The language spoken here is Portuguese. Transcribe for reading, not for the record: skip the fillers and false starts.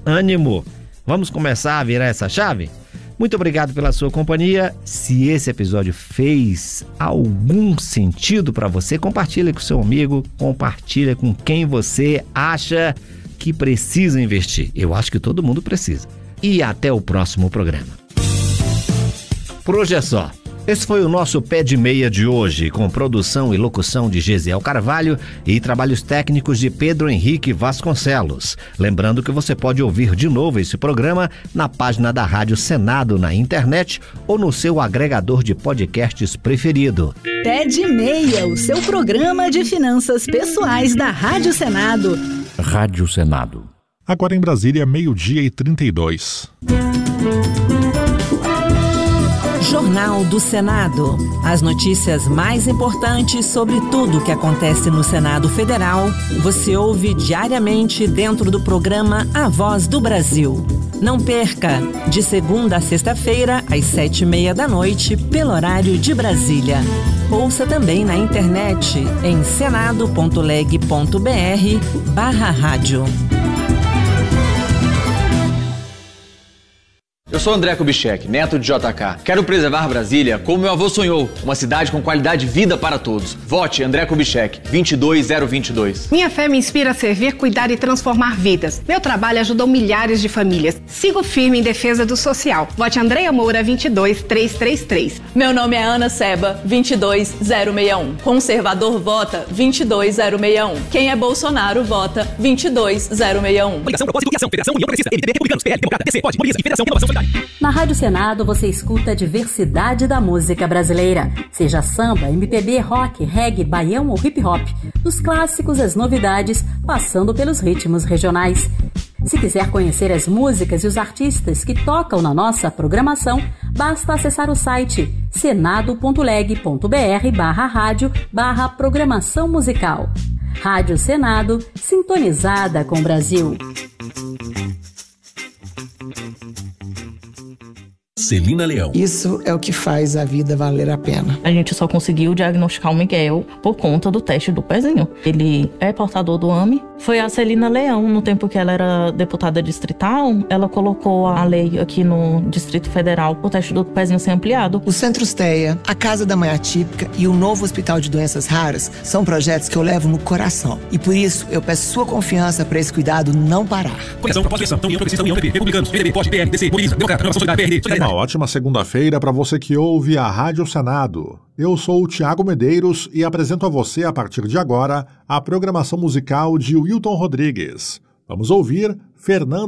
ânimo. Vamos começar a virar essa chave? Muito obrigado pela sua companhia. Se esse episódio fez algum sentido para você, compartilha com seu amigo, compartilha com quem você acha que precisa investir. Eu acho que todo mundo precisa. E até o próximo programa. Por hoje é só. Esse foi o nosso Pé de Meia de hoje, com produção e locução de Gesiel Carvalho e trabalhos técnicos de Pedro Henrique Vasconcelos. Lembrando que você pode ouvir de novo esse programa na página da Rádio Senado na internet ou no seu agregador de podcasts preferido. Pé de Meia, o seu programa de finanças pessoais da Rádio Senado. Rádio Senado. Agora em Brasília, 12:32. Jornal do Senado. As notícias mais importantes sobre tudo o que acontece no Senado Federal, você ouve diariamente dentro do programa A Voz do Brasil. Não perca, de segunda a sexta-feira, às 7:30 da noite, pelo horário de Brasília. Ouça também na internet em senado.leg.br/rádio. Eu sou André Kubitschek, neto de JK. Quero preservar Brasília como meu avô sonhou, uma cidade com qualidade de vida para todos. Vote André Kubitschek, 22022. Minha fé me inspira a servir, cuidar e transformar vidas. Meu trabalho ajudou milhares de famílias. Sigo firme em defesa do social. Vote Andréia Moura, 22333. Meu nome é Ana Seba, 22061. Conservador vota 22061. Quem é Bolsonaro vota 22061. Coligação, Propósito e Ação, Federação, União Progressista, MDB, Republicanos, PL, Democrata, DC, Pode, Mobiliza e Federação, Inovação Solidária. Na Rádio Senado você escuta a diversidade da música brasileira, seja samba, MPB, rock, reggae, baião ou hip hop, dos clássicos às novidades, passando pelos ritmos regionais. Se quiser conhecer as músicas e os artistas que tocam na nossa programação, basta acessar o site senado.leg.br/rádio/programação musical. Rádio Senado, sintonizada com o Brasil. Celina Leão. Isso é o que faz a vida valer a pena. A gente só conseguiu diagnosticar o Miguel por conta do teste do pezinho. Ele é portador do AME. Foi a Celina Leão, no tempo que ela era deputada distrital, ela colocou a lei aqui no Distrito Federal o teste do pezinho ser ampliado. O Centro Esteia, a Casa da Mãe Atípica e o novo Hospital de Doenças Raras são projetos que eu levo no coração. E por isso eu peço sua confiança para esse cuidado não parar. Coligação, Propósito e Ação, União Progressista, União PP, Republicanos, MDB, Pode, PL, DC, Mobiliza, Democrata, Inovação Solidária, PRD. Uma ótima segunda-feira para você que ouve a Rádio Senado. Eu sou o Tiago Medeiros e apresento a você, a partir de agora, a programação musical de Wilton Rodrigues. Vamos ouvir Fernando